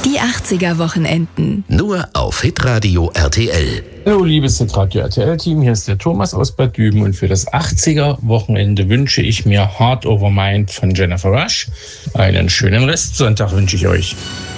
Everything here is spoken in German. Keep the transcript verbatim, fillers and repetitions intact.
Die achtziger-Wochenenden. Nur auf Hitradio R T L. Hallo, liebes Hitradio R T L-Team, hier ist der Thomas aus Bad Düben und für das achtziger-Wochenende wünsche ich mir Heart Over Mind von Jennifer Rush. Einen schönen Restsonntag wünsche ich euch.